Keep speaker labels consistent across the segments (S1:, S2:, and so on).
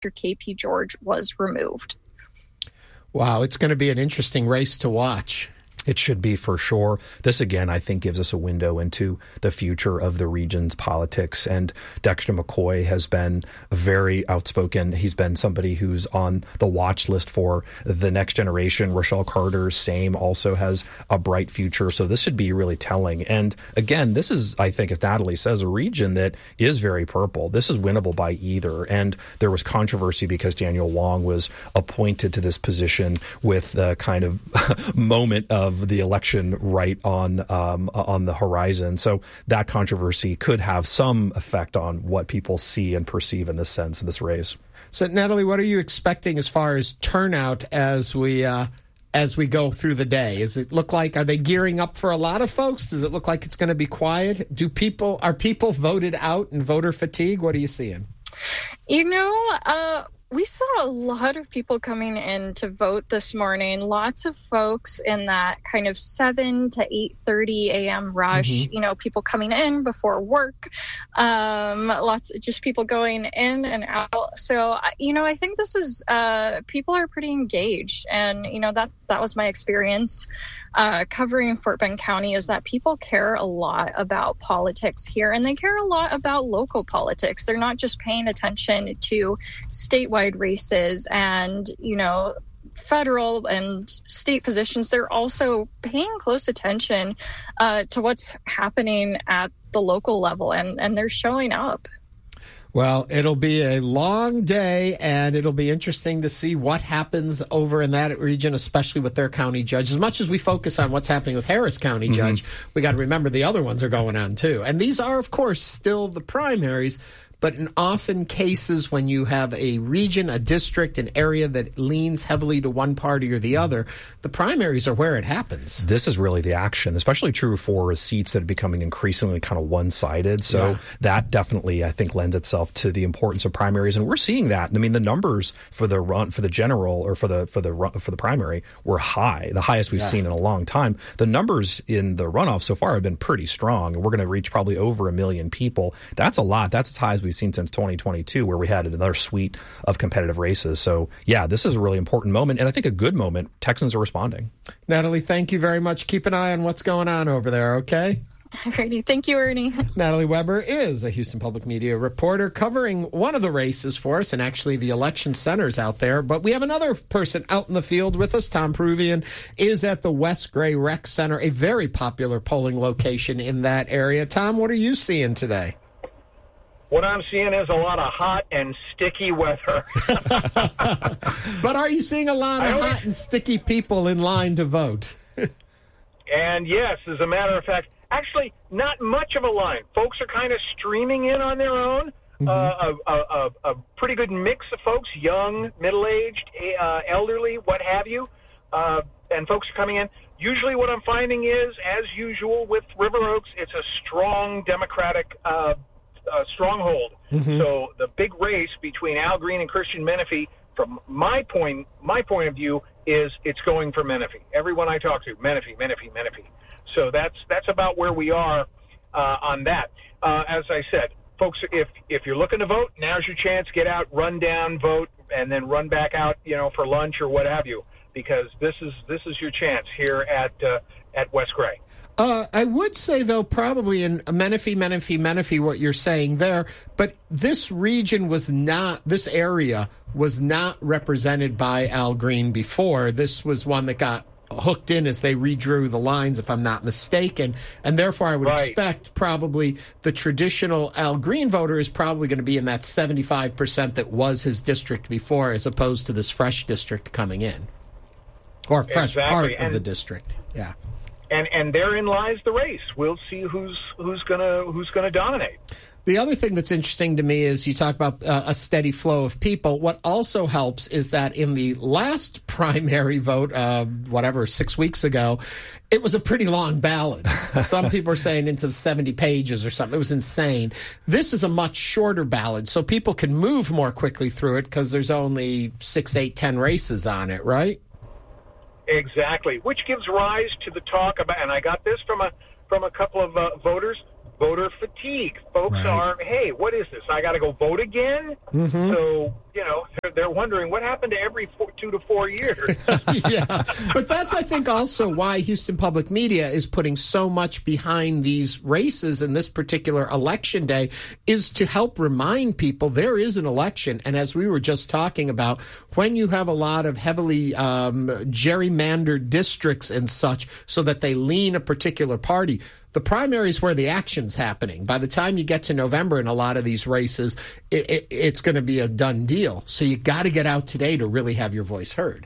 S1: KP George was removed.
S2: Wow, it's going to be an interesting race to watch.
S3: It should be, for sure. This, again, I think gives us a window into the future of the region's politics. And Dexter McCoy has been very outspoken. He's been somebody who's on the watch list for the next generation. Rochelle Carter, same, also has a bright future. So this should be really telling. And again, this is, I think, as Natalie says, a region that is very purple. This is winnable by either. And there was controversy because Daniel Wong was appointed to this position with the kind of moment of the election right on the horizon. So that controversy could have some effect on what people see and perceive in this sense, in this race.
S2: So, Natalie, what are you expecting as far as turnout as we go through the day? Does it look like, are they gearing up for a lot of folks? Does it look like it's going to be quiet? Are people voted out and voter fatigue? What are you seeing?
S1: We saw a lot of people coming in to vote this morning. Lots of folks in that kind of 7 to 8:30 a.m. rush. Mm-hmm. People coming in before work. Lots of just people going in and out. So, I think this is people are pretty engaged, and that was my experience covering Fort Bend County, is that people care a lot about politics here, and they care a lot about local politics. They're not just paying attention to statewide races and, federal and state positions. They're also paying close attention to what's happening at the local level, and they're showing up.
S2: Well, it'll be a long day, and it'll be interesting to see what happens over in that region, especially with their county judge. As much as we focus on what's happening with Harris County judge, we got to remember the other ones are going on too. And these are, of course, still the primaries. But in often cases when you have a region, a district, an area that leans heavily to one party or the other, the primaries are where it happens.
S3: This is really the action, especially true for seats that are becoming increasingly kind of one-sided. So that definitely, I think, lends itself to the importance of primaries. And we're seeing that. I mean, the numbers for the general or for the primary were high, the highest we've seen in a long time. The numbers in the runoff so far have been pretty strong. And we're going to reach probably over 1 million people. That's a lot. That's as high as we've seen since 2022, where we had another suite of competitive races. So, this is a really important moment, and I think a good moment. Texans are responding.
S2: Natalie, thank you very much. Keep an eye on what's going on over there, okay?
S1: Alrighty. Thank you, Ernie.
S2: Natalie Weber is a Houston Public Media reporter covering one of the races for us, and actually the election centers out there. But we have another person out in the field with us. Tom Peruvian is at the West Gray Rec Center, a very popular polling location in that area. Tom, what are you seeing today?
S4: What I'm seeing is a lot of hot and sticky weather.
S2: But are you seeing a lot of hot and sticky people in line to vote?
S4: And yes, as a matter of fact, actually not much of a line. Folks are kind of streaming in on their own. A pretty good mix of folks, young, middle-aged, elderly, what have you. And folks are coming in. Usually what I'm finding is, as usual with River Oaks, it's a strong Democratic stronghold. So the big race between Al Green and Christian Menifee, from my point of view, is it's going for Menifee. Everyone I talk to, Menifee. So that's about where we are on that. As I said, folks, if you're looking to vote, now's your chance. Get out, run down, vote, and then run back out, for lunch or what have you, because this is your chance here at West Gray.
S2: I would say, though, probably in Menifee, what you're saying there, but this area was not represented by Al Green before. This was one that got hooked in as they redrew the lines, if I'm not mistaken. And therefore, I would expect probably the traditional Al Green voter is probably going to be in that 75% that was his district before, as opposed to this fresh district coming in. Or fresh part of the district, yeah.
S4: And therein lies the race. We'll see who's gonna dominate.
S2: The other thing that's interesting to me is you talk about a steady flow of people. What also helps is that in the last primary vote, 6 weeks ago, it was a pretty long ballot. Some people are saying into the 70 pages or something. It was insane. This is a much shorter ballot, so people can move more quickly through it because there's only 6, 8, 10 races on it, right?
S4: Exactly, which gives rise to the talk about, and I got this from a couple of voters, voter fatigue. Folks are, hey, what is this? I got to go vote again?
S2: Mm-hmm.
S4: So, they're wondering what happened to every 2 to 4 years.
S2: Yeah, but that's, I think, also why Houston Public Media is putting so much behind these races in this particular election day, is to help remind people there is an election. And as we were just talking about, when you have a lot of heavily gerrymandered districts and such so that they lean a particular party, the primary is where the action's happening. By the time you get to November in a lot of these races, it's going to be a done deal. So you got to get out today to really have your voice heard.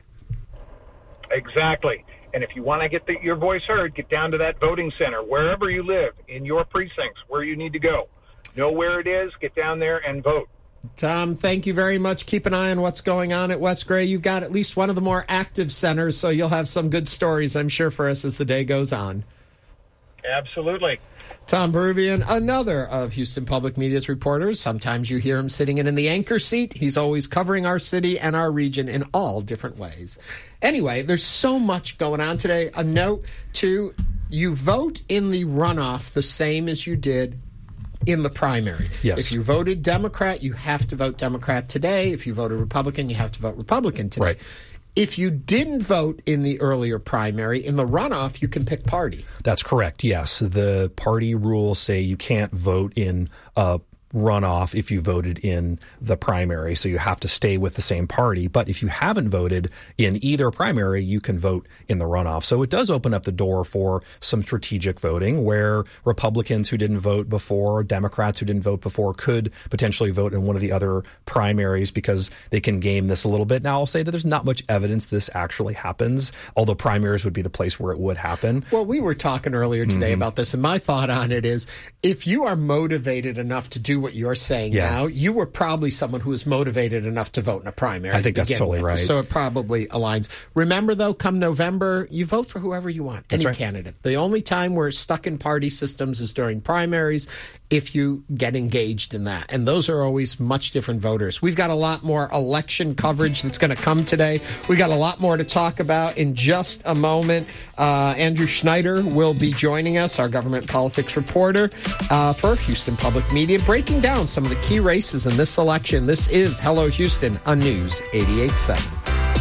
S4: Exactly. And if you want to get your voice heard, get down to that voting center, wherever you live, in your precincts, where you need to go. Know where it is, get down there and vote.
S2: Tom, thank you very much. Keep an eye on what's going on at West Gray. You've got at least one of the more active centers, so you'll have some good stories, I'm sure, for us as the day goes on.
S4: Absolutely.
S2: Tom Peruvian, another of Houston Public Media's reporters. Sometimes you hear him sitting in the anchor seat. He's always covering our city and our region in all different ways. Anyway, there's so much going on today. A note, too, you vote in the runoff the same as you did in the primary.
S3: Yes.
S2: If you voted Democrat, you have to vote Democrat today. If you voted Republican, you have to vote Republican today.
S3: Right.
S2: If you didn't vote in the earlier primary, in the runoff, you can pick party.
S3: That's correct, yes. The party rules say you can't vote in a runoff if you voted in the primary, so you have to stay with the same party. But if you haven't voted in either primary, you can vote in the runoff. So it does open up the door for some strategic voting where Republicans who didn't vote before, Democrats who didn't vote before could potentially vote in one of the other primaries because they can game this a little bit. Now, I'll say that there's not much evidence this actually happens, although primaries would be the place where it would happen.
S2: Well, we were talking earlier today about this, and my thought on it is if you are motivated enough to do what you're saying now, you were probably someone who was motivated enough to vote in a primary.
S3: I think that's totally right.
S2: So it probably aligns. Remember, though, come November, you vote for whoever you want, any candidate. The only time we're stuck in party systems is during primaries if you get engaged in that. And those are always much different voters. We've got a lot more election coverage that's going to come today. We got a lot more to talk about in just a moment. Andrew Schneider will be joining us, our government politics reporter for Houston Public Media, breaking down some of the key races in this election. This is Hello Houston on News 88.7.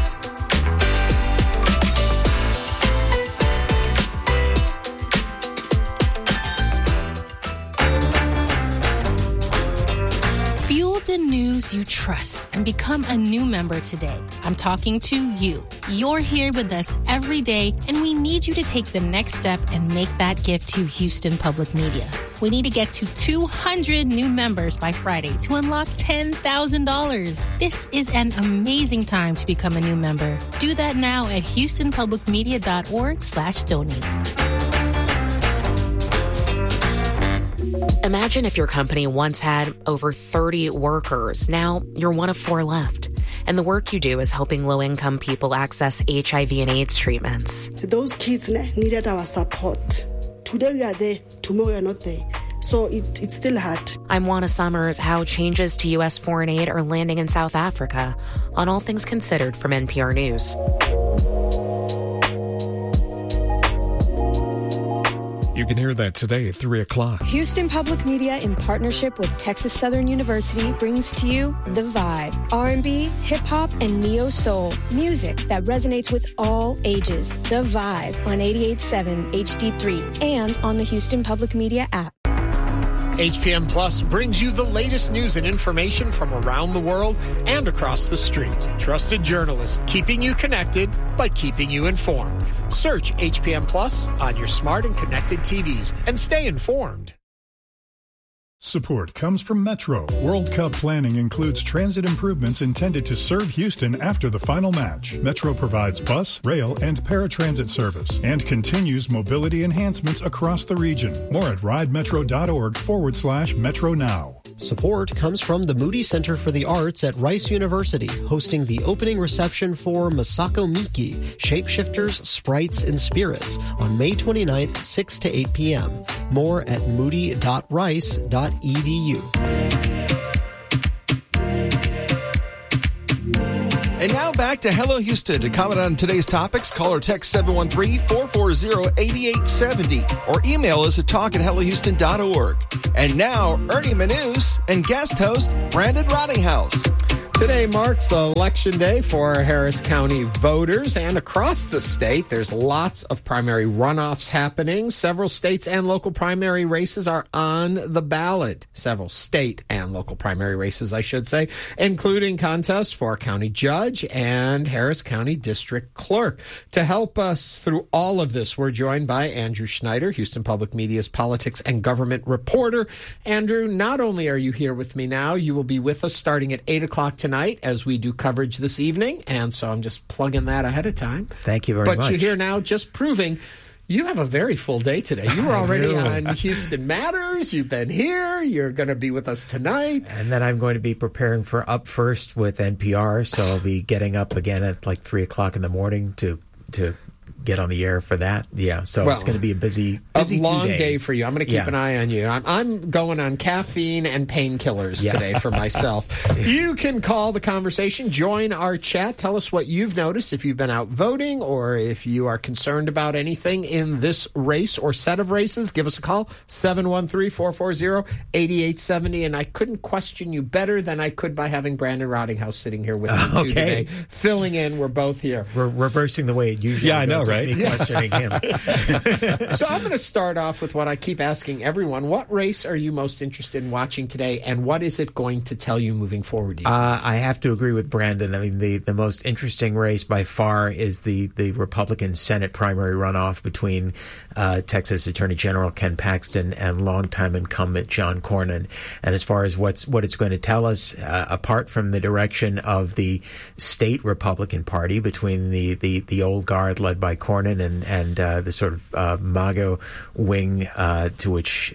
S5: News you trust and become a new member today. I'm talking to you. You're here with us every day, and we need you to take the next step and make that gift to Houston Public Media. We need to get to 200 new members by Friday to unlock $10,000. This is an amazing time to become a new member. Do that now at houstonpublicmedia.org/donate.
S6: Imagine if your company once had over 30 workers. Now you're one of 4 left. And the work you do is helping low-income people access HIV and AIDS treatments.
S7: Those kids needed our support. Today we are there, tomorrow we are not there. So it's still hard.
S6: I'm Juana Summers. How changes to U.S. foreign aid are landing in South Africa on All Things Considered from NPR News.
S8: You can hear that today at 3 o'clock.
S9: Houston Public Media, in partnership with Texas Southern University, brings to you The Vibe. R&B, hip-hop, and neo-soul. Music that resonates with all ages. The Vibe on 88.7 HD3 and on the Houston Public Media app.
S2: HPM Plus brings you the latest news and information from around the world and across the street. Trusted journalists keeping you connected by keeping you informed. Search HPM Plus on your smart and connected TVs and stay informed.
S10: Support comes from Metro. World Cup planning includes transit improvements intended to serve Houston after the final match. Metro provides bus, rail, and paratransit service and continues mobility enhancements across the region. More at ridemetro.org/Metro Now.
S11: Support comes from the Moody Center for the Arts at Rice University, hosting the opening reception for Masako Miki, Shapeshifters, Sprites, and Spirits on May 29th, 6 to 8 p.m. More at moody.rice.edu.
S12: And now back to Hello Houston. To comment on today's topics, call or text 713-440-8870 or email us at talk@hellohouston.org. And now, Ernie Manous and guest host Brandon Rottinghouse.
S2: Today marks Election Day for Harris County voters, and across the state, there's lots of primary runoffs happening. Several states and local primary races are on the ballot. Several state and local primary races, I should say, including contests for county judge and Harris County district clerk. To help us through all of this, we're joined by Andrew Schneider, Houston Public Media's politics and government reporter. Andrew, not only are you here with me now, you will be with us starting at 8 o'clock tonight as we do coverage this evening, and so I'm just plugging that ahead of time.
S13: Thank you very much.
S2: But you're here now just proving you have a very full day today. You were already on Houston Matters. You've been here. You're going to be with us tonight.
S13: And then I'm going to be preparing for Up First with NPR, so I'll be getting up again at like 3 o'clock in the morning to get on the air for that. Yeah, so it's going to be a busy
S2: long
S13: 2 days.
S2: day for you. I'm going to keep an eye on you. I'm going on caffeine and painkillers today for myself. You can call the conversation, join our chat, tell us what you've noticed if you've been out voting or if you are concerned about anything in this race or set of races. Give us a call, 713-440-8870. And I couldn't question you better than I could by having Brandon Rottinghouse sitting here with me too today, filling in. We're both here.
S13: We're reversing the way it usually goes.
S3: I know, right?
S13: Questioning him.
S2: So I'm going to start off with what I keep asking everyone. What race are you most interested in watching today, and what is it going to tell you moving forward?
S13: I have to agree with Brandon. I mean, the most interesting race by far is the Republican Senate primary runoff between Texas Attorney General Ken Paxton and longtime incumbent John Cornyn. And as far as what it's going to tell us, apart from the direction of the state Republican Party between the old guard led by Cornyn and the sort of MAGA wing to which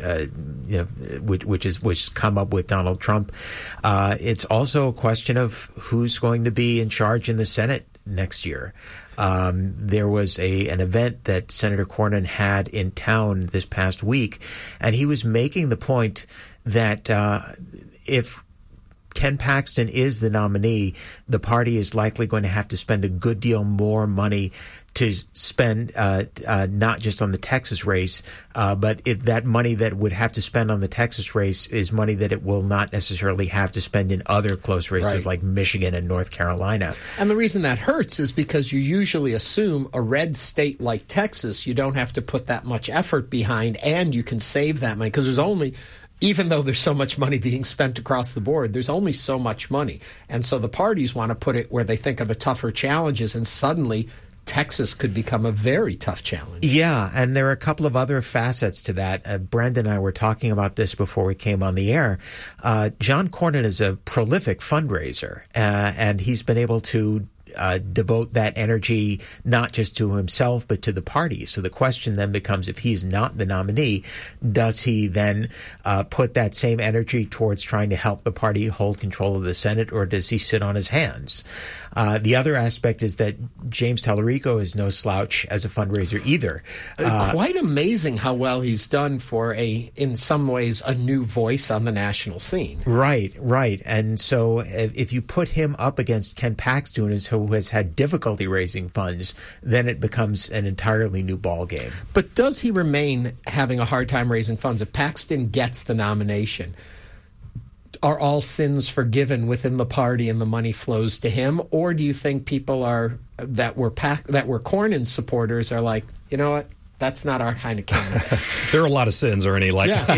S13: come up with Donald Trump. It's also a question of who's going to be in charge in the Senate next year. There was an event that Senator Cornyn had in town this past week, and he was making the point that if Ken Paxton is the nominee, the party is likely going to have to spend a good deal more money to spend not just on the Texas race, but that money that would have to spend on the Texas race is money that it will not necessarily have to spend in other close races like Michigan and North Carolina.
S2: And the reason that hurts is because you usually assume a red state like Texas, you don't have to put that much effort behind, and you can save that money because there's only... Even though there's so much money being spent across the board, there's only so much money. And so the parties want to put it where they think are the tougher challenges, and suddenly Texas could become a very tough challenge.
S13: Yeah, and there are a couple of other facets to that. Brandon and I were talking about this before we came on the air. John Cornyn is a prolific fundraiser, and he's been able to devote that energy not just to himself but to the party. So the question then becomes, if he's not the nominee, does he then put that same energy towards trying to help the party hold control of the Senate, or does he sit on his hands? The other aspect is that James Tallarico is no slouch as a fundraiser either.
S2: Quite amazing how well he's done for in some ways, a new voice on the national scene.
S13: Right. And so if you put him up against Ken Paxton, who has had difficulty raising funds, then it becomes an entirely new ball game.
S2: But does he remain having a hard time raising funds? If Paxton gets the nomination, are all sins forgiven within the party and the money flows to him? Or do you think people that were Cornyn supporters are like, you know what? That's not our kind of candidate.
S3: There are a lot of sins, Ernie.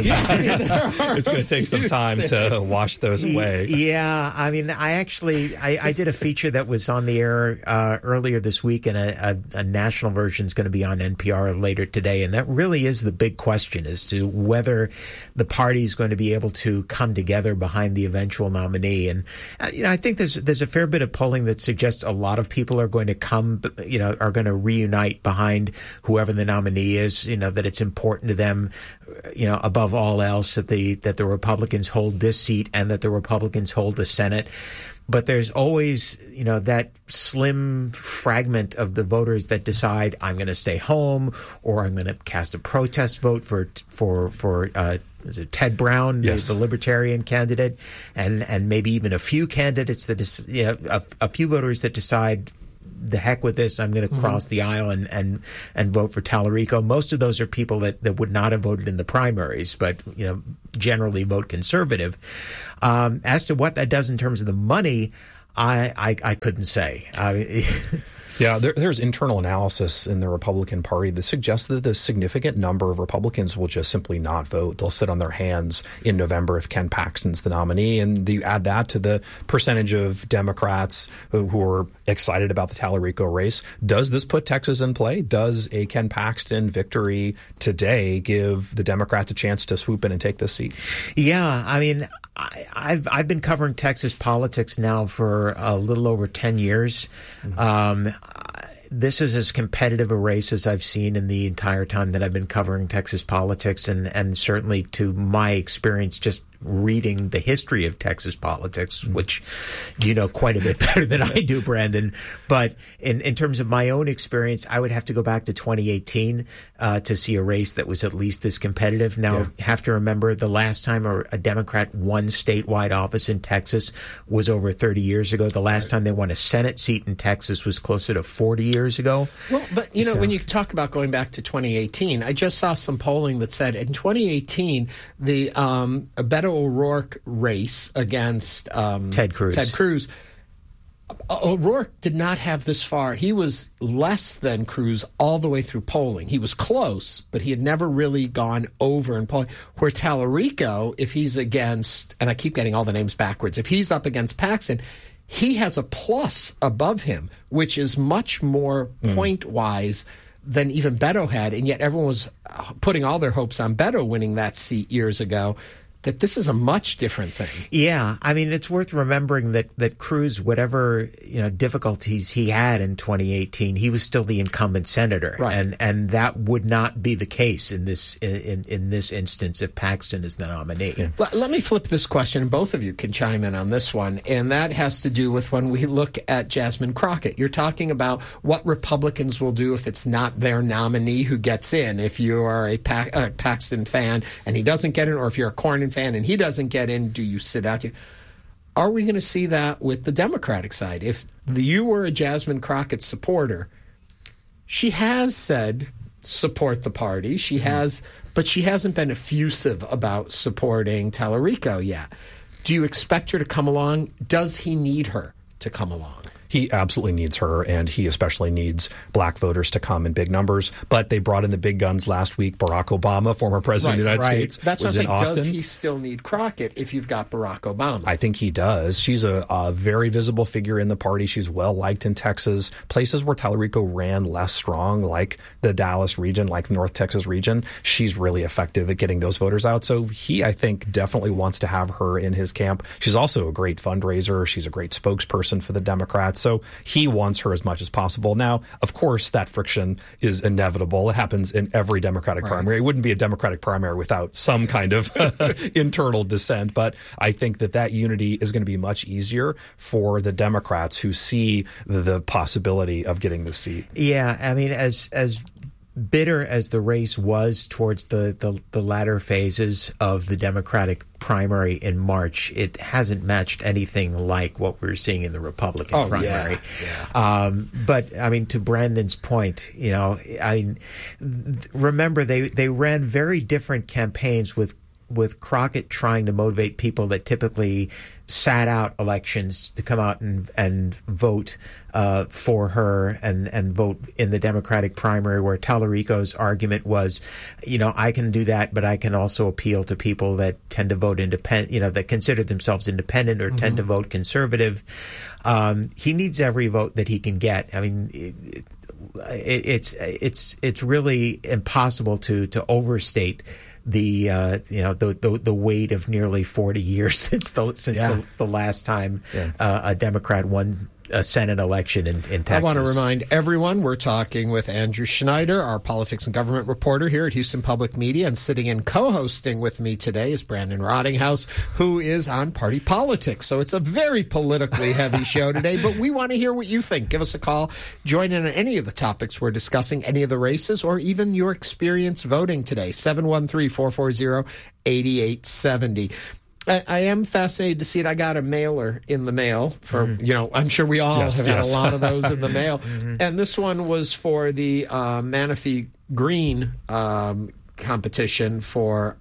S2: It's
S3: going to take some time to wash those away.
S13: Yeah, I mean, I did a feature that was on the air earlier this week, and a national version is going to be on NPR later today. And that really is the big question as to whether the party is going to be able to come together behind the eventual nominee. And I think there's a fair bit of polling that suggests a lot of people are going to are going to reunite behind whoever the nominee is, that it's important to them, above all else, that the Republicans hold this seat and that the Republicans hold the Senate. But there's always, that slim fragment of the voters that decide I'm going to stay home, or I'm going to cast a protest vote for is it Ted Brown,
S3: yes,
S13: the Libertarian candidate, and maybe even a few candidates that a few voters that decide, the heck with this, I'm going to cross the aisle and vote for Tallarico. Most of those are people that would not have voted in the primaries, but generally vote conservative. As to what that does in terms of the money, I couldn't say.
S3: Yeah, there's internal analysis in the Republican Party that suggests that a significant number of Republicans will just simply not vote. They'll sit on their hands in November if Ken Paxton's the nominee. And you add that to the percentage of Democrats who are excited about the Tallarico race. Does this put Texas in play? Does a Ken Paxton victory today give the Democrats a chance to swoop in and take this seat?
S13: Yeah, I mean, I've been covering Texas politics now for a little over 10 years. This is as competitive a race as I've seen in the entire time that I've been covering Texas politics, and certainly to my experience just reading the history of Texas politics, which you know quite a bit better than I do, Brandon. But in terms of my own experience, I would have to go back to 2018 to see a race that was at least this competitive. Now, have to remember the last time a Democrat won statewide office in Texas was over 30 years ago. The last time they won a Senate seat in Texas was closer to 40 years ago.
S2: Well, but when you talk about going back to 2018, I just saw some polling that said in 2018 the Beto O'Rourke race against
S13: Ted Cruz.
S2: O'Rourke did not have this far. He was less than Cruz all the way through polling. He was close, but he had never really gone over in polling. Where Tallarico, if he's against, and I keep getting all the names backwards, if he's up against Paxton, he has a plus above him, which is much more point-wise than even Beto had, and yet everyone was putting all their hopes on Beto winning that seat years ago. That this is a much different thing.
S13: Yeah, I mean, it's worth remembering that Cruz, whatever difficulties he had in 2018, he was still the incumbent senator,
S2: right.
S13: and that would not be the case in this instance if Paxton is the nominee. Yeah.
S2: Let me flip this question, and both of you can chime in on this one, and that has to do with when we look at Jasmine Crockett. You're talking about what Republicans will do if it's not their nominee who gets in. If you are a Paxton fan and he doesn't get in, or if you're a Cornyn fan and he doesn't get in, do you sit out? Are we going to see that with the Democratic side? If you were a Jasmine Crockett supporter, she has said support the party. She has, but she hasn't been effusive about supporting Tallarico yet. Do you expect her to come along? Does he need her to come along?
S3: He absolutely needs her, and he especially needs black voters to come in big numbers. But they brought in the big guns last week. Barack Obama, former president of the United States,
S2: That's
S3: was
S2: what
S3: in
S2: I'm saying.
S3: Austin.
S2: Does he still need Crockett if you've got Barack Obama?
S3: I think he does. She's a very visible figure in the party. She's well liked in Texas. Places where Tallarico ran less strong, like the Dallas region, like the North Texas region, she's really effective at getting those voters out. So he, I think, definitely wants to have her in his camp. She's also a great fundraiser. She's a great spokesperson for the Democrats. So he wants her as much as possible. Now, of course, that friction is inevitable. It happens in every Democratic primary. It wouldn't be a Democratic primary without some kind of internal dissent. But I think that unity is going to be much easier for the Democrats who see the possibility of getting the seat.
S13: Yeah, I mean, as bitter as the race was towards the latter phases of the Democratic primary in March, it hasn't matched anything like what we're seeing in the Republican primary.
S2: Yeah.
S13: But I mean, to Brandon's point, remember they ran very different campaigns with Crockett trying to motivate people that typically sat out elections to come out and vote for her and vote in the Democratic primary, where Tallarico's argument was, I can do that, but I can also appeal to people that tend to vote independent, that consider themselves independent or tend to vote conservative. He needs every vote that he can get. I mean, it's really impossible to overstate the weight of nearly 40 years since the last time a Democrat won Senate election in Texas.
S2: I want to remind everyone we're talking with Andrew Schneider, our politics and government reporter here at Houston Public Media, and sitting in co-hosting with me today is Brandon Rottinghouse, who is on Party Politics. So it's a very politically heavy show today, but we want to hear what you think. Give us a call. Join in on any of the topics we're discussing, any of the races, or even your experience voting today. 713-440-8870. I am fascinated to see it. I got a mailer in the mail for, I'm sure we all have had a lot of those in the mail. And this one was for the Manistee Green competition for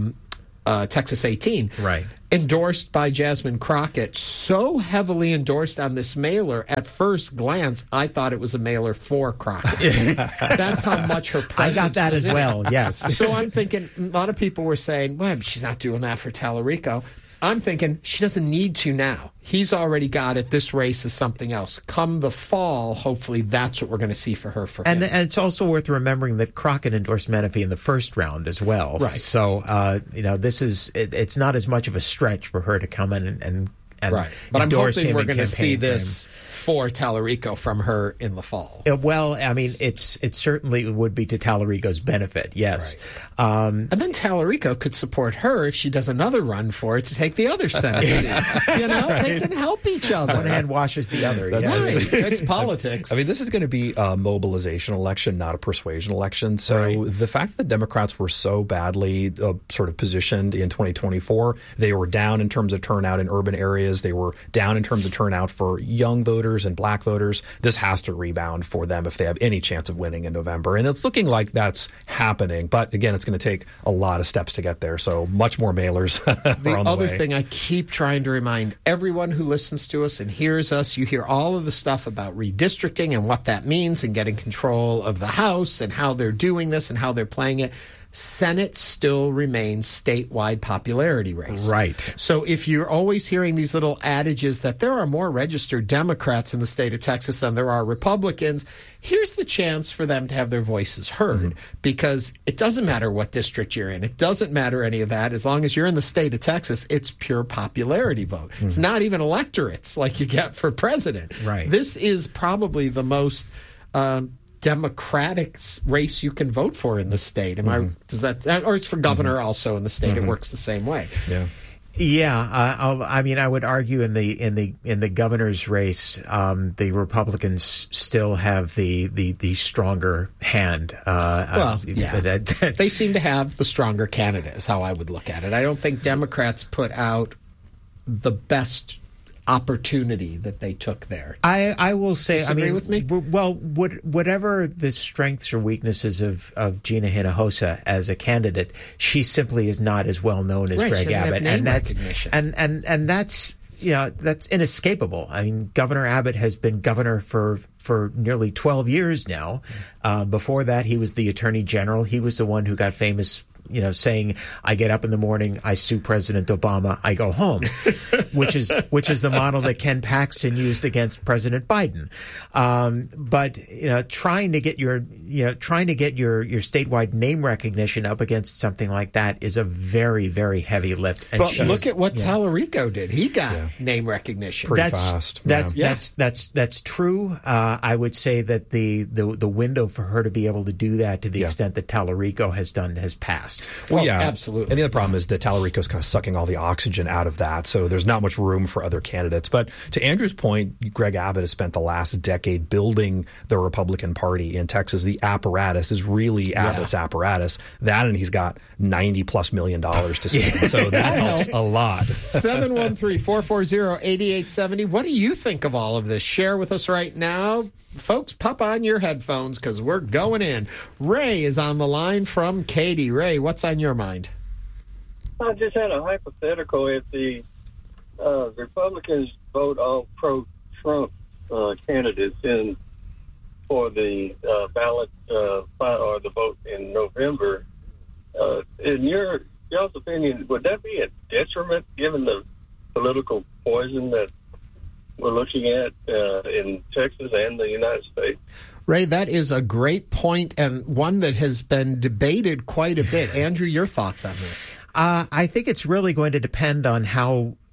S2: Texas 18.
S13: Right.
S2: Endorsed by Jasmine Crockett. So heavily endorsed on this mailer, at first glance, I thought it was a mailer for Crockett. That's how much her presence
S13: I got that
S2: was
S13: as well, yes.
S2: So I'm thinking, a lot of people were saying, well, she's not doing that for Tallarico. I'm thinking she doesn't need to now. He's already got it. This race is something else. Come the fall, hopefully that's what we're going to see for her. And
S13: it's also worth remembering that Crockett endorsed Menifee in the first round as well.
S2: Right.
S13: So, this is it's not as much of a stretch for her to come in and
S2: right. But I'm hoping we're going to see this
S13: for
S2: Tallarico from her in the fall.
S13: Well, I mean, it certainly would be to Tallarico's benefit, yes.
S2: Right. And then Tallarico could support her if she does another run for it to take the other Senate seat. They can help each other.
S13: One hand washes the other.
S2: Right. It's politics.
S3: I mean, this is going to be a mobilization election, not a persuasion election. So the fact that the Democrats were so badly sort of positioned in 2024, they were down in terms of turnout in urban areas. They were down in terms of turnout for young voters and black voters. This has to rebound for them if they have any chance of winning in November. And it's looking like that's happening. But again, it's going to take a lot of steps to get there. So much more mailers
S2: the
S3: on the
S2: other
S3: way.
S2: thing I keep trying to remind everyone who listens to us and hears us, you hear all of the stuff about redistricting and what that means and getting control of the House and how they're doing this and how they're playing it. Senate still remains statewide popularity race.
S13: Right.
S2: So if you're always hearing these little adages that there are more registered Democrats in the state of Texas than there are Republicans, here's the chance for them to have their voices heard, because it doesn't matter what district you're in. It doesn't matter any of that. As long as you're in the state of Texas, it's pure popularity vote. It's not even electorates like you get for president.
S13: Right.
S2: This is probably the most Democratic race you can vote for in the state. Does that, or it's for governor also in the state? It works the same way.
S13: I mean, I would argue in the governor's race, the Republicans still have the stronger hand.
S2: They seem to have the stronger candidate, is how I would look at it. I don't think Democrats put out the best opportunity that they took there.
S13: I will say,
S2: Disagree with me?
S13: Well, whatever the strengths or weaknesses of Gina Hinojosa as a candidate, she simply is not as well known as Greg Abbott, and that's that's inescapable. I mean, Governor Abbott has been governor for nearly 12 years now. Before that, he was the Attorney General. He was the one who got famous, saying, I get up in the morning, I sue President Obama, I go home, which is the model that Ken Paxton used against President Biden. But trying to get your statewide name recognition up against something like that is a very, very heavy lift. And
S2: but look at what Tallarico did. He got name recognition
S3: pretty fast.
S13: That's true. I would say that the window for her to be able to do that to the extent that Tallarico has done has passed.
S3: Well, yeah,
S2: absolutely.
S3: And the other problem is that Tallarico's kind of sucking all the oxygen out of that, so there's not much room for other candidates. But to Andrew's point, Greg Abbott has spent the last decade building the Republican Party in Texas. The apparatus is really Abbott's apparatus. That, and he's got $90+ million to spend, so that helps a lot.
S2: 713-440-8870. What do you think of all of this? Share with us right now. Folks, pop on your headphones because we're going in. Ray is on the line from Katy. Ray, what's on your mind?
S14: I just had a hypothetical. If the Republicans vote all pro-Trump candidates in for the ballot or the vote in November, in y'all's opinion, would that be a detriment given the political poison that we're looking at in Texas and the United States?
S2: Ray, that is a great point and one that has been debated quite a bit. Andrew, your thoughts on this?
S13: I think it's really going to depend on how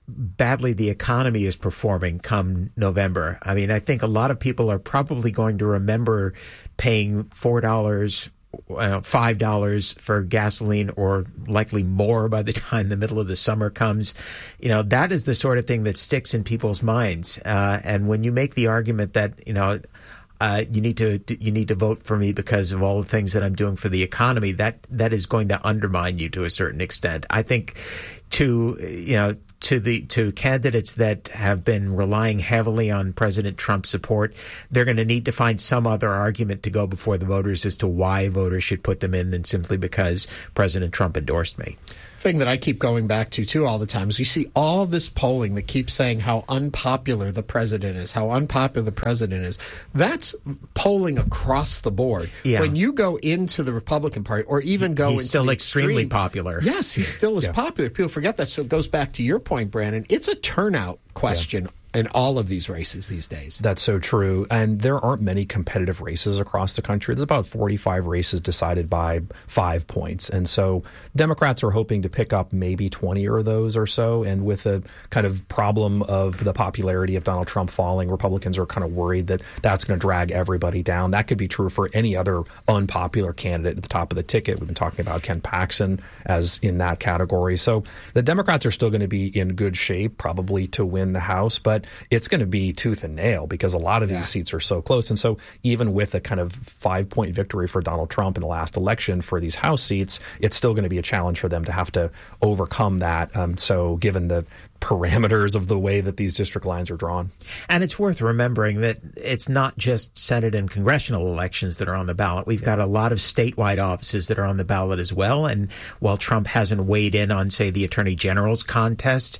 S13: badly the economy is performing come November. I mean, I think a lot of people are probably going to remember paying $4, $5 for gasoline, or likely more by the time the middle of the summer comes. That is the sort of thing that sticks in people's minds. And when you make the argument that, you need to vote for me because of all the things that I'm doing for the economy, that is going to undermine you to a certain extent. I think to candidates that have been relying heavily on President Trump's support, they're going to need to find some other argument to go before the voters as to why voters should put them in than simply because President Trump endorsed me.
S2: Thing that I keep going back to too all the time is you see all this polling that keeps saying how unpopular the president is, That's polling across the board. Yeah. When you go into the Republican Party, or even go
S13: he's
S2: into
S13: still extremely popular.
S2: Yes, he still is popular. People forget that. So it goes back to your point, Brandon. It's a turnout question. In all of these races these days.
S3: That's so true. And there aren't many competitive races across the country. There's about 45 races decided by 5 points. And so Democrats are hoping to pick up maybe 20 of those or so. And with the kind of problem of the popularity of Donald Trump falling, Republicans are kind of worried that that's going to drag everybody down. That could be true for any other unpopular candidate at the top of the ticket. We've been talking about Ken Paxton as in that category. So the Democrats are still going to be in good shape, probably to win the House. But it's going to be tooth and nail because a lot of these seats are so close. And so even with a kind of 5-point victory for Donald Trump in the last election for these House seats, it's still going to be a challenge for them to have to overcome that. So given the parameters of the way that these district lines are drawn.
S13: And it's worth remembering that it's not just Senate and congressional elections that are on the ballot. We've got a lot of statewide offices that are on the ballot as well. And while Trump hasn't weighed in on, say, the Attorney General's contest,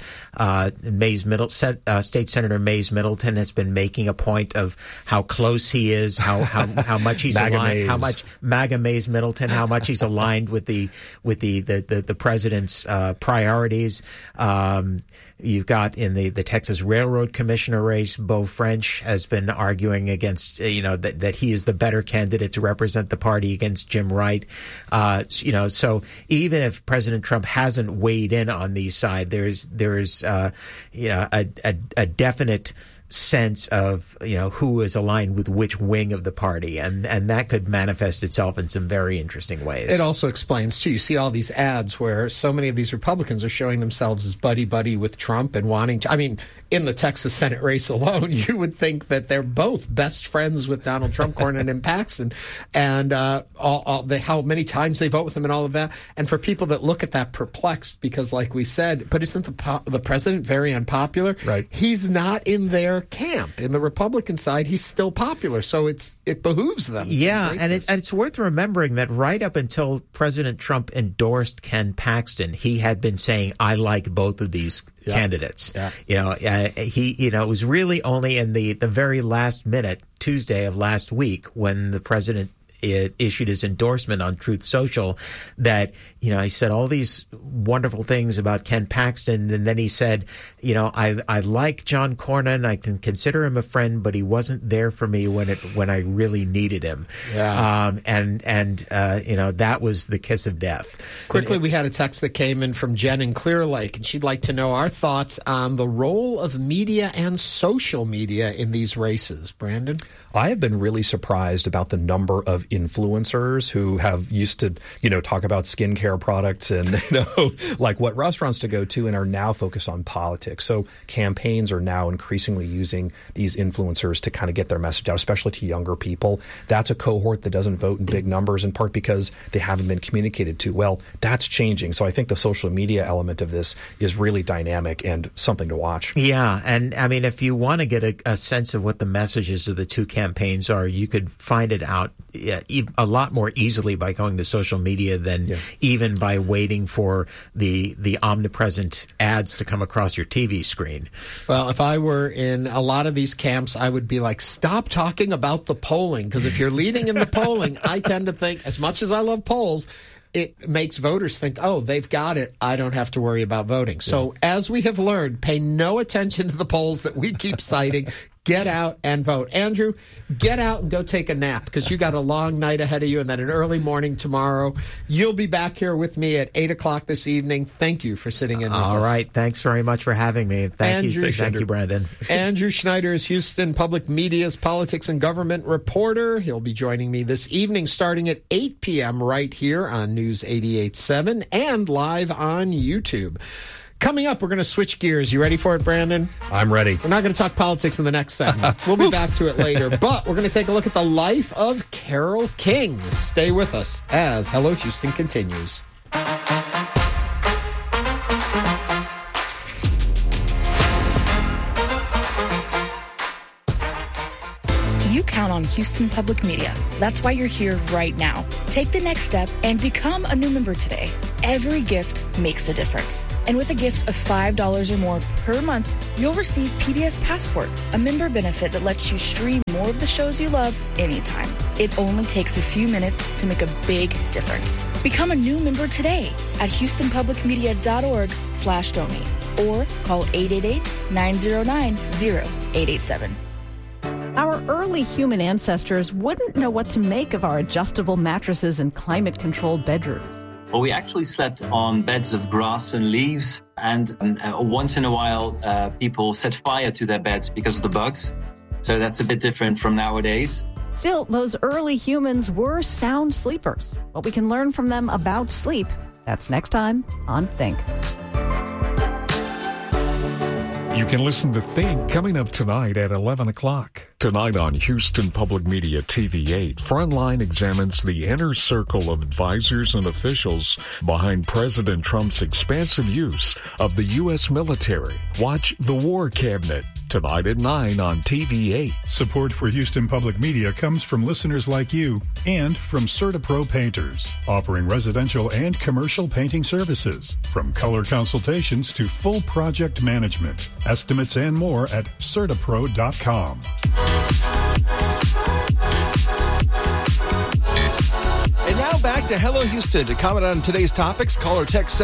S13: State Senator Mays Middleton has been making a point of how close he is, how much he's aligned, how much MAGA Mays Middleton, how much he's aligned with the president's priorities. You've got in the Texas Railroad Commissioner race, Beau French has been arguing against, that he is the better candidate to represent the party against Jim Wright. So even if President Trump hasn't weighed in on these sides, there's a definite sense of who is aligned with which wing of the party, and that could manifest itself in some very interesting ways.
S2: It also explains too, you see all these ads where so many of these Republicans are showing themselves as buddy with Trump and wanting to, I mean, in the Texas Senate race alone, you would think that they're both best friends with Donald Trump, Cornyn and Paxton, and how many times they vote with him and all of that. And for people that look at that perplexed, because like we said, but isn't the president very unpopular?
S3: Right.
S2: He's not in their camp. In the Republican side, he's still popular, so it behooves them.
S13: Yeah, and it's worth remembering that right up until President Trump endorsed Ken Paxton, he had been saying, "I like both of these candidates." Yeah. It was really only in the very last minute, Tuesday of last week, when the president issued his endorsement on Truth Social, that, he said all these wonderful things about Ken Paxton. And then he said, I like John Cornyn. I can consider him a friend, but he wasn't there for me when I really needed him.
S2: Yeah.
S13: That was the kiss of death.
S2: Quickly, we had a text that came in from Jen in Clear Lake, and she'd like to know our thoughts on the role of media and social media in these races. Brandon?
S3: I have been really surprised about the number of influencers who have used to, talk about skincare products and, like what restaurants to go to, and are now focused on politics. So campaigns are now increasingly using these influencers to kind of get their message out, especially to younger people. That's a cohort that doesn't vote in big numbers, in part because they haven't been communicated to. Well, that's changing. So I think the social media element of this is really dynamic and something to watch.
S13: Yeah. And I mean, if you want to get a sense of what the messages of the two campaigns are, you could find it out a lot more easily by going to social media than even by waiting for the omnipresent ads to come across your TV screen.
S2: Well, if I were in a lot of these camps, I would be like, stop talking about the polling, because if you're leading in the polling, I tend to think, as much as I love polls, it makes voters think, oh, they've got it, I don't have to worry about voting. So as we have learned, pay no attention to the polls that we keep citing. Get out and vote. Andrew, get out and go take a nap because you got a long night ahead of you and then an early morning tomorrow. You'll be back here with me at 8 o'clock this evening. Thank you for sitting in with us.
S13: All right. Thanks very much for having me. Thank you, Brandon.
S2: Andrew Schneider is Houston Public Media's politics and government reporter. He'll be joining me this evening starting at 8 p.m. right here on News 88.7 and live on YouTube. Coming up, we're going to switch gears. You ready for it, Brandon?
S3: I'm ready.
S2: We're not going to talk politics in the next segment. We'll be back to it later. But we're going to take a look at the life of Carole King. Stay with us as Hello Houston continues.
S15: You count on Houston Public Media. That's why you're here right now. Take the next step and become a new member today. Every gift makes a difference. And with a gift of $5 or more per month, you'll receive PBS Passport, a member benefit that lets you stream more of the shows you love anytime. It only takes a few minutes to make a big difference. Become a new member today at HoustonPublicMedia.org/donate or call 888-909-0887.
S16: Our early human ancestors wouldn't know what to make of our adjustable mattresses and climate-controlled bedrooms.
S17: Well, we actually slept on beds of grass and leaves, and once in a while, people set fire to their beds because of the bugs. So that's a bit different from nowadays.
S16: Still, those early humans were sound sleepers. What we can learn from them about sleep, that's next time on Think.
S8: You can listen to Think coming up tonight at 11 o'clock. Tonight on Houston Public Media TV8, Frontline examines the inner circle of advisors and officials behind President Trump's expansive use of the U.S. military. Watch The War Cabinet tonight at 9 on TV8.
S10: Support for Houston Public Media comes from listeners like you and from CertaPro Painters, offering residential and commercial painting services, from color consultations to full project management. Estimates and more at CertaPro.com.
S12: And now back to Hello Houston. To comment on today's topics, call or text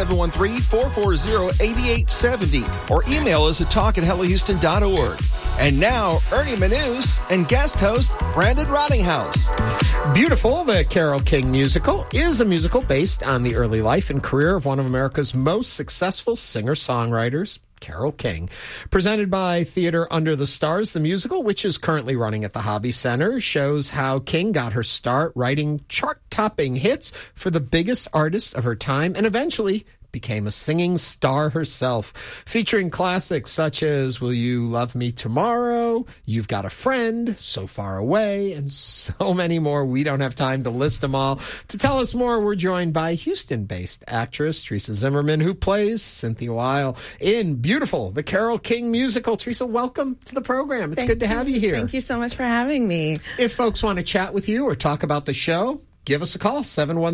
S12: 713-440-8870 or email us at talk@hellohouston.org. And now, Ernie Manus and guest host Brandon Rottinghouse.
S2: Beautiful, the Carole King musical is a musical based on the early life and career of one of America's most successful singer-songwriters, Carole King. Presented by Theater Under the Stars, the musical, which is currently running at the Hobby Center, shows how King got her start writing chart-topping hits for the biggest artists of her time and eventually became a singing star herself, featuring classics such as Will You Love Me Tomorrow, You've Got a Friend, So Far Away, and so many more. We don't have time to list them all. To tell us more, we're joined by Houston-based actress Teresa Zimmerman, who plays Cynthia Weil in Beautiful, the Carole King musical. Teresa, welcome to the program. It's good to have you here.
S18: Thank you so much for having me.
S2: If folks want to chat with you or talk about the show, give us a call,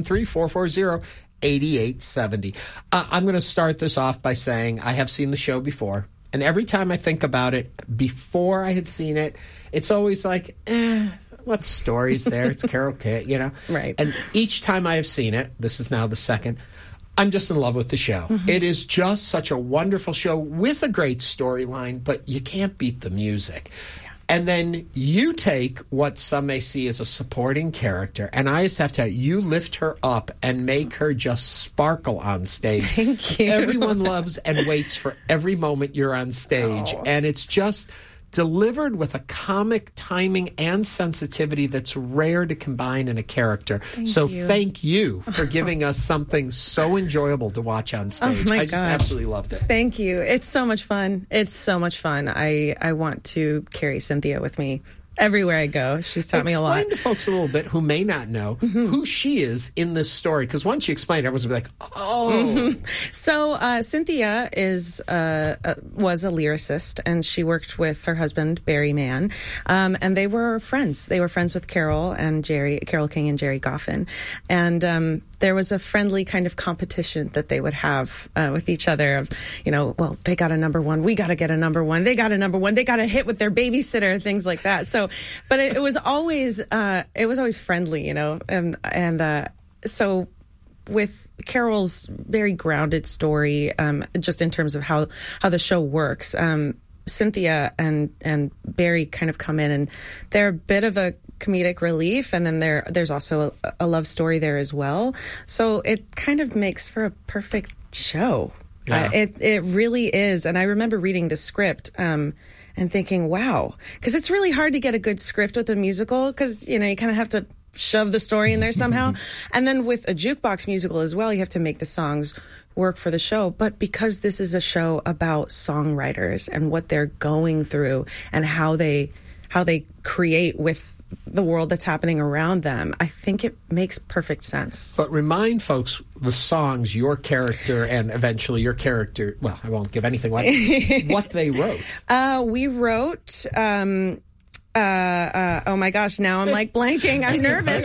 S2: 713-440-8870. I'm going to start this off by saying I have seen the show before, and every time I think about it, before I had seen it, it's always like, what story's there? It's Carole King, you know?
S18: Right.
S2: And each time I have seen it, this is now the second, I'm just in love with the show. Mm-hmm. It is just such a wonderful show with a great storyline, but you can't beat the music. And then you take what some may see as a supporting character, and I just have to tell you lift her up and make her just sparkle on stage.
S18: Thank you.
S2: Everyone loves and waits for every moment you're on stage, and it's just delivered with a comic timing and sensitivity that's rare to combine in a character. Thank you for giving us something so enjoyable to watch on stage. I just absolutely loved it.
S18: Thank you. It's so much fun. It's so much fun. I want to carry Cynthia with me everywhere I go. She's taught me a lot.
S2: Explain to folks a little bit who may not know who she is in this story, because once you explain it, everyone's going to be like, oh.
S18: So Cynthia was a lyricist, and she worked with her husband, Barry Mann, and they were friends. They were friends with Carole King and Jerry Goffin. And there was a friendly kind of competition that they would have with each other of, well, they got a number one, we got to get a number one, they got a number one, they got a hit with their babysitter, things like that. So, but it was always friendly, and so with Carole's very grounded story, just in terms of how the show works, Cynthia and Barry kind of come in, and they're a bit of a comedic relief, and then there's also a love story there as well. So it kind of makes for a perfect show. Yeah. It really is. And I remember reading the script and thinking, wow, because it's really hard to get a good script with a musical, because, you kind of have to shove the story in there somehow. And then with a jukebox musical as well, you have to make the songs work for the show. But because this is a show about songwriters and what they're going through and how they create with the world that's happening around them, I think it makes perfect sense.
S2: But remind folks the songs your character and eventually your character, well, I won't give anything away, what they wrote.
S18: We wrote... oh my gosh, now I'm like blanking. I'm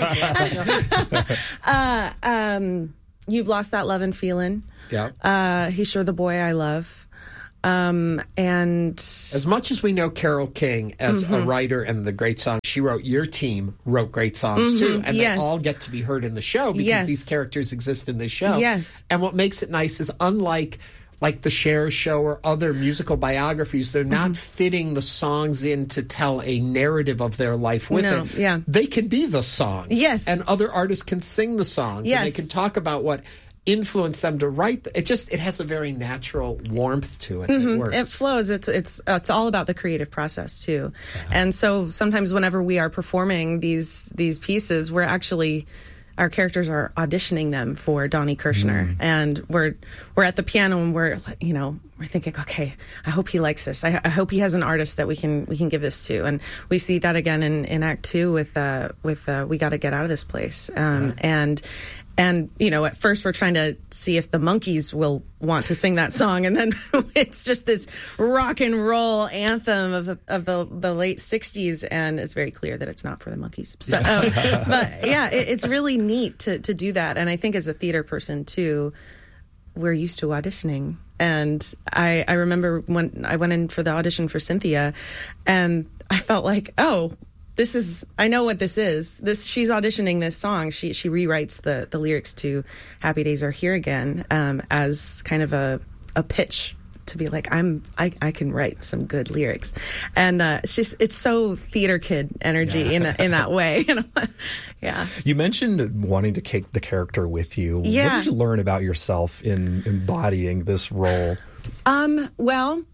S18: nervous. You've Lost That Love and Feelin'.
S2: Yeah.
S18: He's Sure the Boy I Love. And
S2: as much as we know Carole King as a writer and the great songs she wrote, your team wrote great songs too, and they all get to be heard in the show because these characters exist in this show.
S18: Yes.
S2: And what makes it nice is, unlike the Cher show or other musical biographies, they're not fitting the songs in to tell a narrative of their life with it.
S18: Yeah.
S2: They can be the songs.
S18: Yes.
S2: And other artists can sing the songs.
S18: Yes.
S2: And they can talk about what influence them to write. It has a very natural warmth to it that works.
S18: It flows. It's all about the creative process too. Yeah. And so sometimes whenever we are performing these pieces, we're actually, our characters are auditioning them for Donnie Kirshner, and we're at the piano and we're thinking, okay, I hope he likes this. I hope he has an artist that we can give this to. And we see that again in Act 2 with We Gotta Get Out of This Place. And at first we're trying to see if the Monkees will want to sing that song, and then it's just this rock and roll anthem of the late 60s, and it's very clear that it's not for the Monkees. So, but yeah, it's really neat to do that. And I think as a theater person too, we're used to auditioning. And I remember when I went in for the audition for Cynthia, and I felt like, I know what this is. She's auditioning this song. She rewrites the lyrics to Happy Days Are Here Again as kind of a pitch to be like, I can write some good lyrics. And it's so theater kid energy in that way. Yeah.
S3: You mentioned wanting to take the character with you.
S18: Yeah.
S3: What did you learn about yourself in embodying this role?
S18: Well,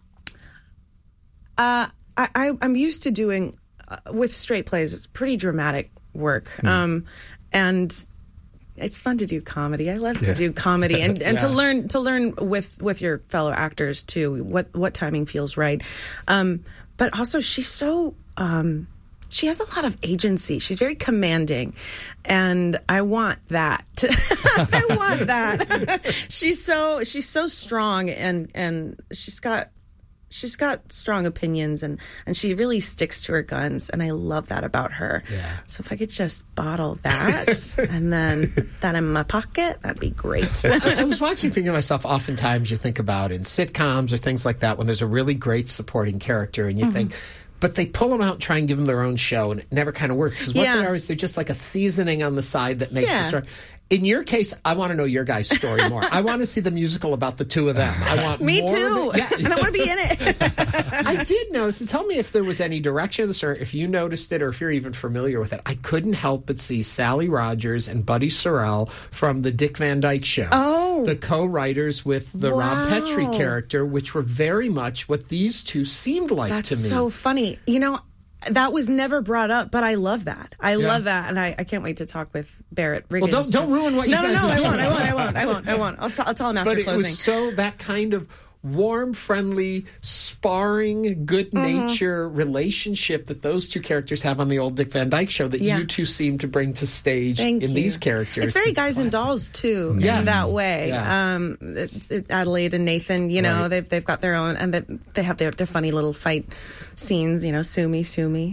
S18: I'm used to doing with straight plays. It's pretty dramatic work. And it's fun to do comedy. I love to do comedy and to learn with your fellow actors too, what timing feels right. But also she's so, she has a lot of agency. She's very commanding, and I want that. I want that. She's so strong, and she's got strong opinions, and she really sticks to her guns, and I love that about her.
S2: Yeah.
S18: So if I could just bottle that and then that in my pocket, that'd be great.
S2: I was watching, thinking to myself, oftentimes you think about in sitcoms or things like that when there's a really great supporting character, and you think, but they pull them out and try and give them their own show, and it never kind of works. Because what they are is they're just like a seasoning on the side that makes the story. In your case, I want to know your guys' story more. I want to see the musical about the two of them. I want
S18: Me
S2: more
S18: too. And I want to be in it.
S2: I did notice, and tell me if there was any direction of this, or if you noticed it, or if you're even familiar with it. I couldn't help but see Sally Rogers and Buddy Sorrell from the Dick Van Dyke Show.
S18: Oh.
S2: The co-writers with the Rob Petrie character, which were very much what these two seemed like to me.
S18: That's so funny. That was never brought up, but I love that. I love that, and I can't wait to talk with Barrett Riggins.
S2: Well, don't ruin what you guys
S18: No, I won't. I'll tell him after
S2: closing. But it was so that kind of warm, friendly, sparring, good-nature relationship that those two characters have on the old Dick Van Dyke Show that you two seem to bring to stage in these characters.
S18: It's very Guys and Dolls, too, in that way. Yeah. It's Adelaide and Nathan, they've got their own, and they have their funny little fight scenes, sue me.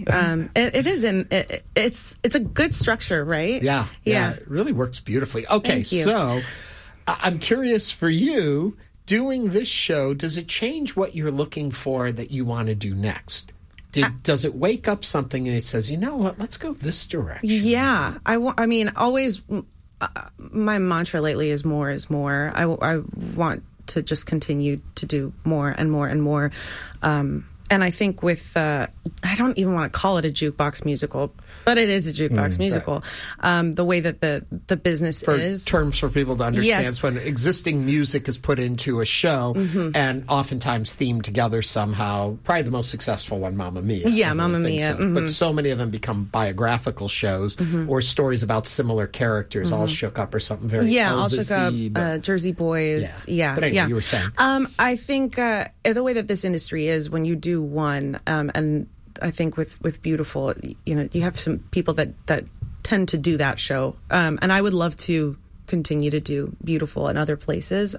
S18: It's a good structure, right?
S2: Yeah. It really works beautifully. Okay, so I'm curious for you, doing this show, does it change what you're looking for that you want to do next? Does it wake up something and it says, you know what, let's go this direction?
S18: Yeah. Always, my mantra lately is more is more. I want to just continue to do more and more and more. I think with, I don't even want to call it a jukebox musical, but it is a jukebox musical. Right. The way that the business is.
S2: Terms for people to understand, when existing music is put into a show and oftentimes themed together somehow. Probably the most successful one, Mamma Mia.
S18: Yeah, Mamma Mia.
S2: So. But so many of them become biographical shows or stories about similar characters, all shook up or something very
S18: all shook up, Jersey Boys. Yeah.
S2: But anyway, you were saying.
S18: I think the way that this industry is, when you do one, and I think with Beautiful, you have some people that tend to do that show, and I would love to continue to do Beautiful in other places.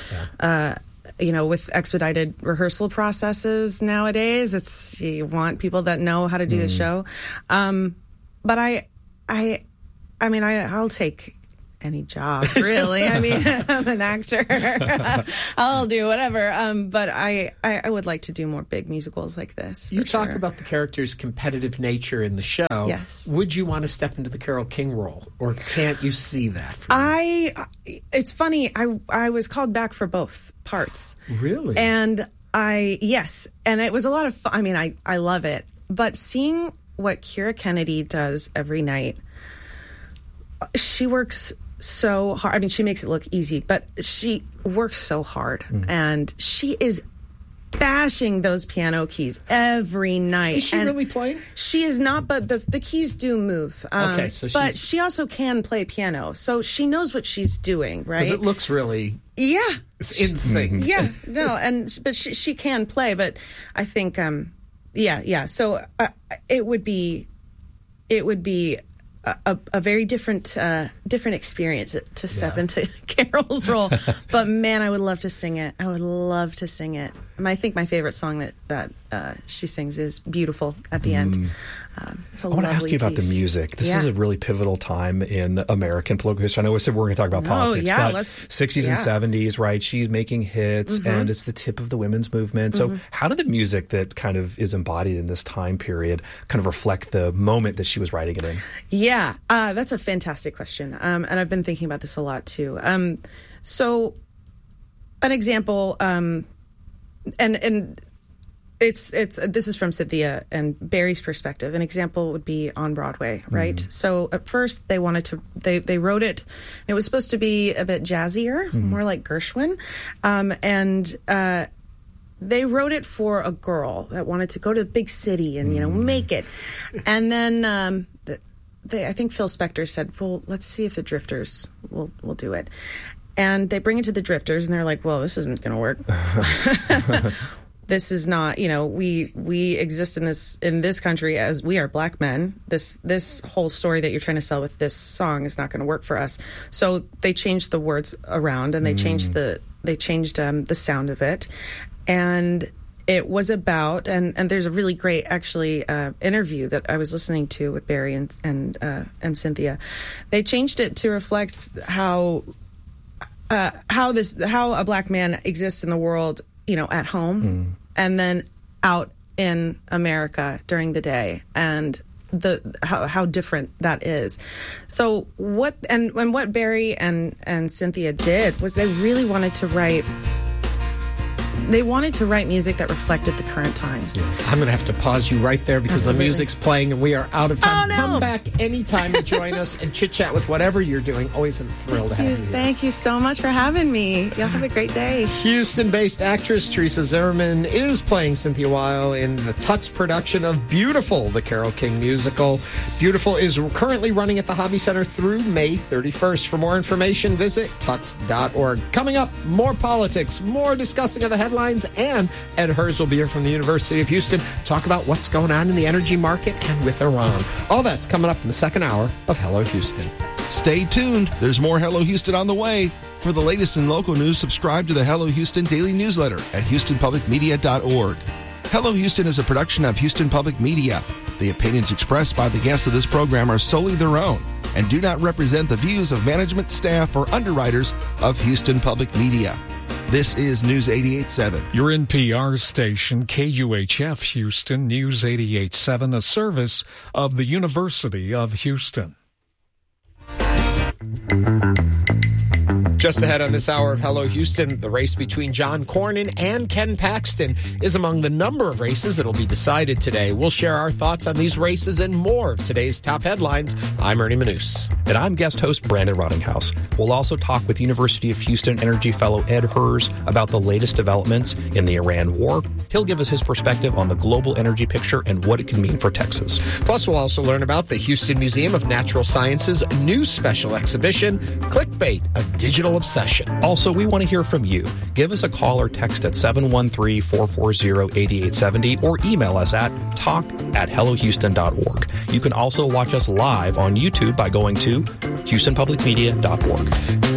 S18: With expedited rehearsal processes nowadays, you want people that know how to do the show. But I'll take any job, really. I mean, I'm an actor. I'll do whatever. But I would like to do more big musicals like this.
S2: You talk about the character's competitive nature in the show.
S18: Yes.
S2: Would you want to step into the Carole King role, or can't you see that?
S18: It's funny. I was called back for both parts.
S2: Really?
S18: And and it was a lot of fun. I mean, I love it. But seeing what Keira Kennedy does every night, she works so hard. I mean, she makes it look easy, but she works so hard, and she is bashing those piano keys every night.
S2: Is she really playing?
S18: She is not, but the keys do move.
S2: Okay, so
S18: but she also can play piano, so she knows what she's doing, right?
S2: Because it looks really
S18: in
S2: sync.
S18: Yeah, no, but she can play, but I think So it would be a very different experience to step into Carole's role. But man, I would love to sing it. I would love to sing it. I think my favorite song that she sings is Beautiful at the end. It's a
S3: I want to ask you about the music. This is a really pivotal time in American political history. I know we said we're going to talk about politics, but 60s and 70s, right? She's making hits, and it's the tip of the women's movement. So how did the music that kind of is embodied in this time period kind of reflect the moment that she was writing it in?
S18: Yeah, that's a fantastic question. And I've been thinking about this a lot, too. So an example, and this is from Cynthia and Barry's perspective. An example would be on Broadway, right? So at first they they wrote it. It was supposed to be a bit jazzier, more like Gershwin, and they wrote it for a girl that wanted to go to the big city and make it. And then I think Phil Spector said, "Well, let's see if the Drifters will do it." And they bring it to the Drifters, and they're like, "Well, this isn't going to work." This is not, we exist in this country as we are black men. This whole story that you're trying to sell with this song is not going to work for us. So they changed the words around, and they changed the sound of it, and it was about and there's a really great actually interview that I was listening to with Barry and Cynthia. They changed it to reflect how a black man exists in the world, at home and then out in America during the day, and how different that is. So what Barry and Cynthia did was they really wanted to write music that reflected the current times.
S2: I'm going to have to pause you right there because the music's playing and we are out of time.
S18: Oh, no.
S2: Come back anytime to join us and chit-chat with whatever you're doing. Always a thrill to have you here.
S18: Thank you so much for having me. Y'all have a great day.
S2: Houston-based actress Teresa Zimmerman is playing Cynthia Weil in the Tuts production of Beautiful, the Carole King musical. Beautiful is currently running at the Hobby Center through May 31st. For more information, visit tuts.org. Coming up, more politics, more discussing of the headlines, and Ed Hers will be here from the University of Houston. Talk about what's going on in the energy market and with Iran. All that's coming up in the second hour of Hello Houston.
S12: Stay tuned. There's more Hello Houston on the way. For the latest in local news, subscribe to the Hello Houston daily newsletter at HoustonPublicMedia.org. Hello Houston is a production of Houston Public Media. The opinions expressed by the guests of this program are solely their own and do not represent the views of management, staff, or underwriters of Houston Public Media. This is News 88.7.
S8: Your NPR station, KUHF Houston, News 88.7, a service of the University of Houston.
S2: Just ahead on this hour of Hello Houston, the race between John Cornyn and Ken Paxton is among the number of races that will be decided today. We'll share our thoughts on these races and more of today's top headlines. I'm Ernie Manous.
S3: And I'm guest host Brandon Rottinghouse. We'll also talk with University of Houston Energy Fellow Ed Hers about the latest developments in the Iran war. He'll give us his perspective on the global energy picture and what it can mean for Texas.
S2: Plus, we'll also learn about the Houston Museum of Natural Sciences' new special exhibition, Clickbait, a Digital Obsession.
S3: Also, we want to hear from you. Give us a call or text at 713-440-8870 or email us at talk@hellohouston.org. You can also watch us live on YouTube by going to houstonpublicmedia.org.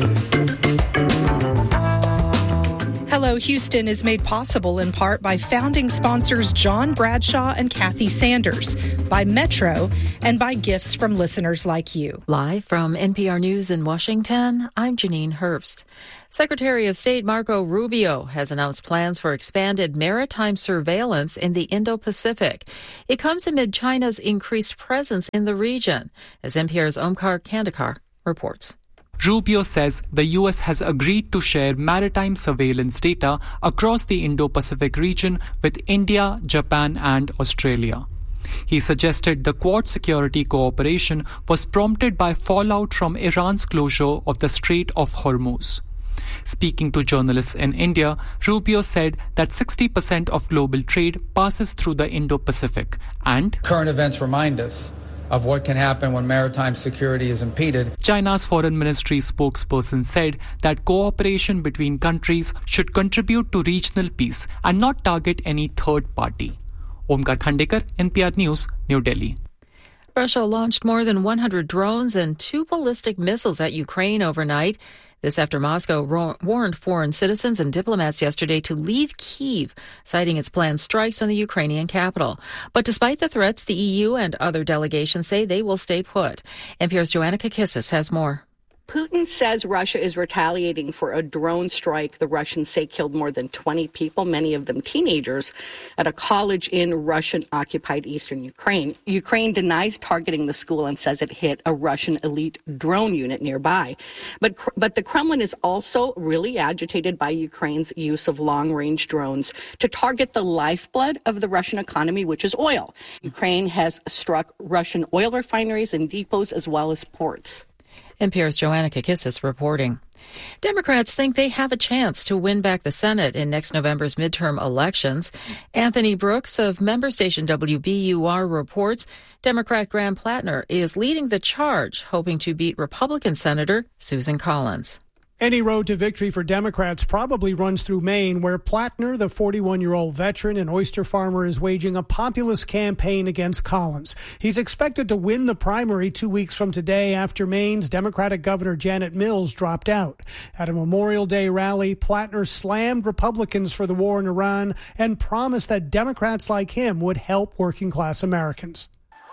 S19: Hello Houston is made possible in part by founding sponsors John Bradshaw and Kathy Sanders, by Metro, and by gifts from listeners like you.
S20: Live from NPR News in Washington, I'm Janine Herbst. Secretary of State Marco Rubio has announced plans for expanded maritime surveillance in the Indo-Pacific. It comes amid China's increased presence in the region, as NPR's Omkar Kandekar reports.
S21: Rubio says the U.S. has agreed to share maritime surveillance data across the Indo-Pacific region with India, Japan, and Australia. He suggested the Quad security cooperation was prompted by fallout from Iran's closure of the Strait of Hormuz. Speaking to journalists in India, Rubio said that 60% of global trade passes through the Indo-Pacific, and
S22: current events remind us of what can happen when maritime security is impeded.
S21: China's foreign ministry spokesperson said that cooperation between countries should contribute to regional peace and not target any third party. Omkar Khandekar, NPR News, New Delhi.
S20: Russia launched more than 100 drones and 2 ballistic missiles at Ukraine overnight. This after Moscow warned foreign citizens and diplomats yesterday to leave Kyiv, citing its planned strikes on the Ukrainian capital. But despite the threats, the EU and other delegations say they will stay put. NPR's Joanna Kakissis has more.
S23: Putin says Russia is retaliating for a drone strike the Russians say killed more than 20 people, many of them teenagers, at a college in Russian-occupied eastern Ukraine. Ukraine denies targeting the school and says it hit a Russian elite drone unit nearby. But the Kremlin is also really agitated by Ukraine's use of long-range drones to target the lifeblood of the Russian economy, which is oil. Ukraine has struck Russian oil refineries and depots as well as ports.
S20: NPR's Joanna Kakissis reporting. Democrats think they have a chance to win back the Senate in next November's midterm elections. Anthony Brooks of member station WBUR reports Democrat Graham Plattner is leading the charge, hoping to beat Republican Senator Susan Collins.
S24: Any road to victory for Democrats probably runs through Maine, where Plattner, the 41-year-old veteran and oyster farmer, is waging a populist campaign against Collins. He's expected to win the primary 2 weeks from today after Maine's Democratic Governor Janet Mills dropped out. At a Memorial Day rally, Plattner slammed Republicans for the war in Iran and promised that Democrats like him would help working-class Americans.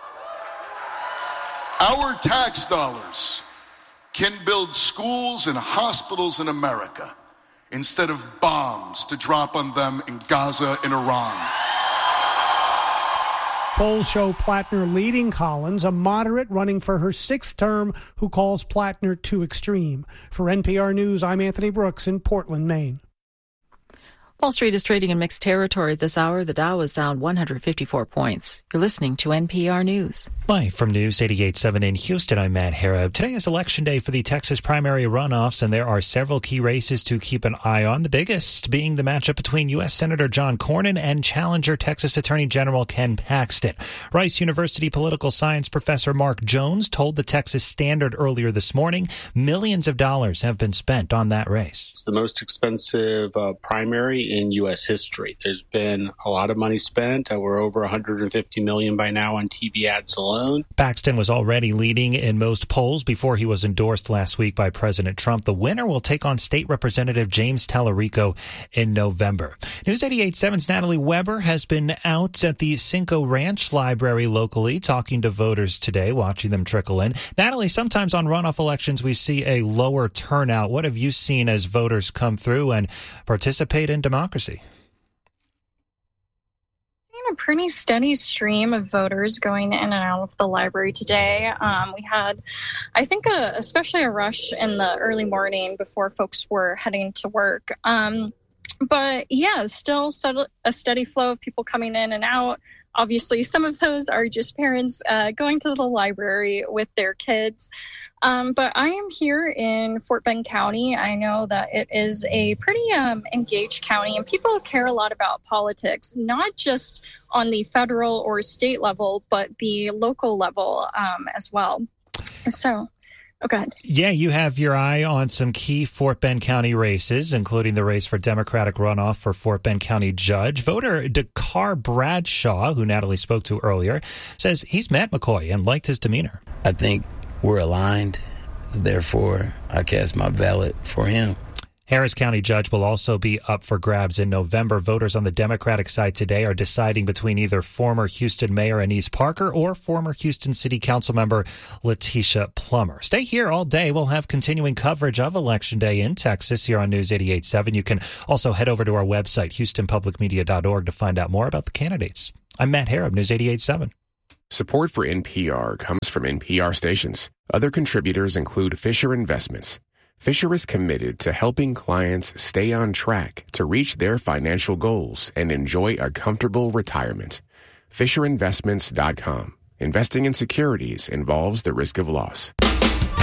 S25: Our tax dollars can build schools and hospitals in America instead of bombs to drop on them in Gaza and Iran.
S24: Polls show Plattner leading Collins, a moderate running for her 6th term who calls Plattner too extreme. For NPR News, I'm Anthony Brooks in Portland, Maine.
S20: Wall Street is trading in mixed territory this hour. The Dow is down 154 points. You're listening to NPR News.
S26: Live from News 88.7 in Houston, I'm Matt Harrod. Today is Election Day for the Texas primary runoffs, and there are several key races to keep an eye on, the biggest being the matchup between U.S. Senator John Cornyn and challenger Texas Attorney General Ken Paxton. Rice University political science professor Mark Jones told the Texas Standard earlier this morning millions of dollars have been spent on that race.
S27: It's the most expensive primary in U.S. history. There's been a lot of money spent. We're over $150 million by now on TV ads alone.
S26: Paxton was already leading in most polls before he was endorsed last week by President Trump. The winner will take on State Representative James Tallarico in November. News 88.7's Natalie Weber has been out at the Cinco Ranch Library locally talking to voters today, watching them trickle in. Natalie, sometimes on runoff elections we see a lower turnout. What have you seen as voters come through and participate in democracy?
S28: A
S1: pretty steady stream of voters going in and out of the library today. We had, I think, especially a rush in the early morning before folks were heading to work. But yeah, still a steady flow of people coming in and out. Obviously, some of those are just parents going to the library with their kids. But I am here in Fort Bend County. I know that it is a pretty engaged county, and people care a lot about politics, not just on the federal or state level, but the local level as well. So, go ahead.
S26: Yeah, you have your eye on some key Fort Bend County races, including the race for Democratic runoff for Fort Bend County Judge. Voter Dakar Bradshaw, who Natalie spoke to earlier, says he's met McCoy and liked his demeanor.
S4: I think we're aligned. Therefore, I cast my ballot for him.
S26: Harris County Judge will also be up for grabs in November. Voters on the Democratic side today are deciding between either former Houston Mayor Annise Parker or former Houston City Council member Letitia Plummer. Stay here all day. We'll have continuing coverage of Election Day in Texas here on News 88.7. You can also head over to our website, HoustonPublicMedia.org, to find out more about the candidates. I'm Matt Harrop, News 88.7.
S5: Support for NPR comes from NPR stations. Other contributors include Fisher Investments. Fisher is committed to helping clients stay on track to reach their financial goals and enjoy a comfortable retirement. FisherInvestments.com. Investing in securities involves the risk of loss.